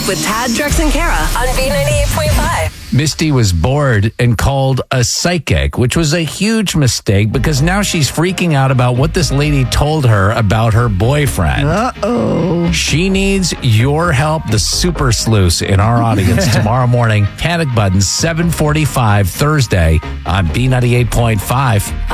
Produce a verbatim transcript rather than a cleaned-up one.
Up with Tad, Drex, and Kara on B ninety-eight point five. Misty was bored and called a psychic, which was a huge mistake because now she's freaking out about what this lady told her about her boyfriend. Uh-oh. She needs your help, the super sleuths in our audience tomorrow morning. Panic Button, seven forty-five Thursday on B ninety-eight point five.